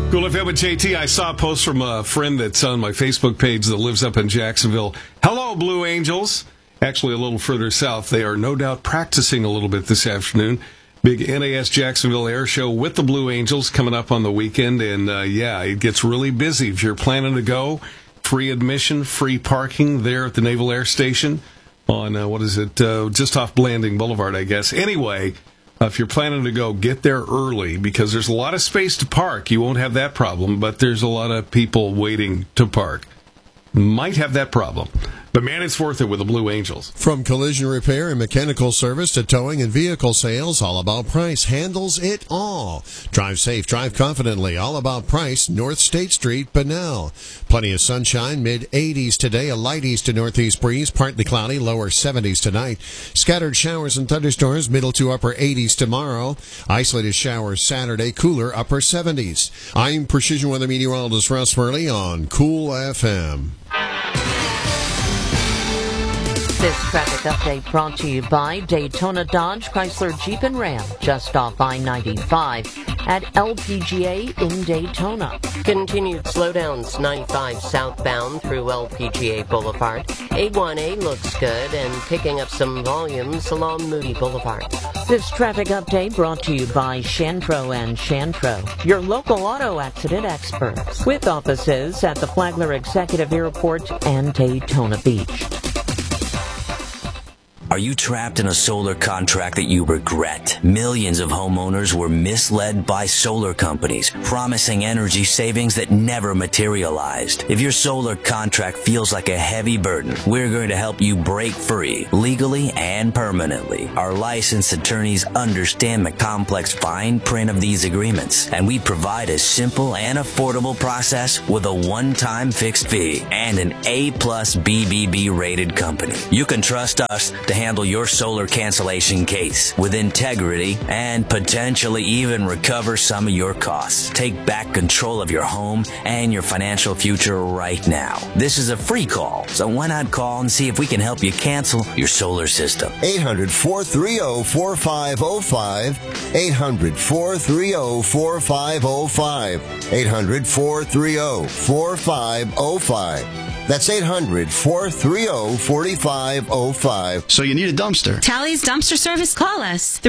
Cool FM with JT. I saw a post from a friend that's on my Facebook page that lives up in Jacksonville. Hello, Blue Angels. Actually, a little further south. They are no doubt practicing a little bit this afternoon. Big NAS Jacksonville Air Show with the Blue Angels coming up on the weekend. And, it gets really busy. If you're planning to go, free admission, free parking there at the Naval Air Station on, just off Blanding Boulevard, I guess. Anyway, if you're planning to go, get there early because there's a lot of space to park. You won't have that problem, but there's a lot of people waiting to park. Might have that problem. But, man, it's worth it with the Blue Angels. From collision repair and mechanical service to towing and vehicle sales, All About Price handles it all. Drive safe, drive confidently. All About Price, North State Street, Bunnell. Plenty of sunshine, mid-80s today, a light east to northeast breeze, partly cloudy, lower 70s tonight. Scattered showers and thunderstorms, middle to upper 80s tomorrow. Isolated showers Saturday, cooler upper 70s. I'm Precision Weather Meteorologist Russ Murley on Cool FM. This traffic update brought to you by Daytona Dodge, Chrysler, Jeep, and Ram, just off I-95 at LPGA in Daytona. Continued slowdowns 95 southbound through LPGA Boulevard. A1A looks good and picking up some volumes along Moody Boulevard. This traffic update brought to you by Shantro and Shantro, your local auto accident experts, with offices at the Flagler Executive Airport and Daytona Beach. Are you trapped in a solar contract that you regret? Millions of homeowners were misled by solar companies, promising energy savings that never materialized. If your solar contract feels like a heavy burden, we're going to help you break free, legally and permanently. Our licensed attorneys understand the complex fine print of these agreements, and we provide a simple and affordable process with a one-time fixed fee and an A+ BBB rated company. You can trust us to handle your solar cancellation case with integrity and potentially even recover some of your costs. Take back control of your home and your financial future right now. This is a free call, so why not call and see if we can help you cancel your solar system? 800-430-4505. 800-430-4505. 800-430-4505. That's 800-430-4505. So you need a dumpster. Tally's Dumpster Service. Call us.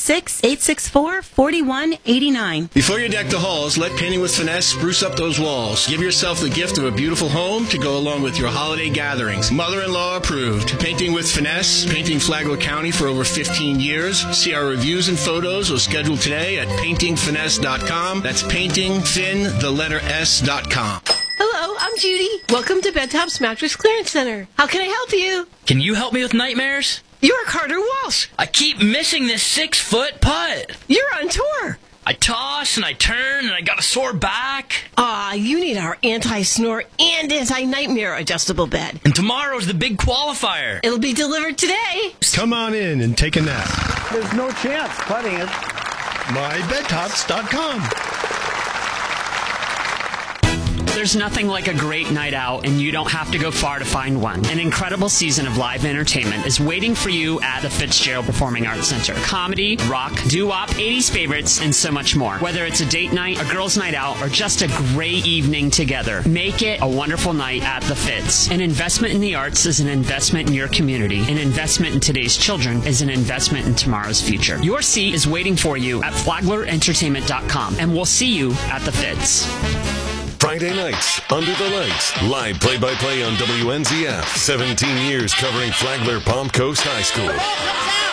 386-864-4189. Before you deck the halls, let Painting with Finesse spruce up those walls. Give yourself the gift of a beautiful home to go along with your holiday gatherings. Mother-in-law approved. Painting with Finesse, painting Flagler County for over 15 years. See our reviews and photos or schedule today at paintingfinesse.com. That's paintingfin.s.com. Hello, I'm Judy. Welcome to Bedtop's Mattress Clearance Center. How can I help you? Can you help me with nightmares? You're Carter Walsh. I keep missing this 6-foot putt. You're on tour. I toss and I turn and I got a sore back. You need our anti-snore and anti-nightmare adjustable bed. And tomorrow's the big qualifier. It'll be delivered today. Come on in and take a nap. There's no chance putting it. MyBedTops.com. There's nothing like a great night out, and you don't have to go far to find one. An incredible season of live entertainment is waiting for you at the Fitzgerald Performing Arts Center. Comedy, rock, doo-wop, 80s favorites, and so much more. Whether it's a date night, a girls' night out, or just a great evening together, make it a wonderful night at the Fitz. An investment in the arts is an investment in your community. An investment in today's children is an investment in tomorrow's future. Your seat is waiting for you at FlaglerEntertainment.com, and we'll see you at the Fitz. Friday nights, Under the Lights, live play-by-play on WNZF. 17 years covering Flagler Palm Coast High School.